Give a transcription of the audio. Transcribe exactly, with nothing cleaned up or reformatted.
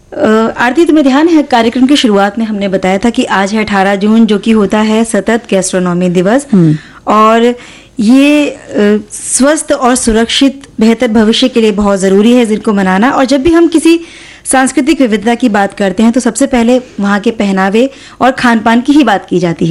आरती, तुम्हें ध्यान है कार्यक्रम की शुरुआत में हमने बताया था कि आज है अठारह जून, जो कि होता है सतत गैस्ट्रोनॉमी दिवस। और ये स्वस्थ और सुरक्षित बेहतर भविष्य के लिए बहुत ज़रूरी है जिनको मनाना। और जब भी हम किसी सांस्कृतिक विविधता की बात करते हैं तो सबसे पहले वहाँ के पहनावे और खान पान की ही बात की जाती है।